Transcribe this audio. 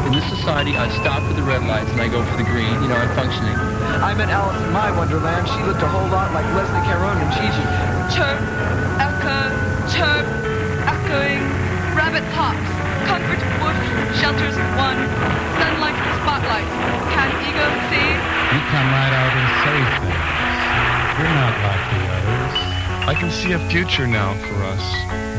In this society, I stop at the red lights and I go for the green. You know, I'm functioning. I met Alice in my Wonderland. She looked a whole lot like Leslie Caron and Gigi. Chirp, echo, chirp, echoing. Rabbit hops, comfort woof, shelters one, sunlight spotlight. Can ego see? You come right out and say things. You're not like the others. I can see a future now for us.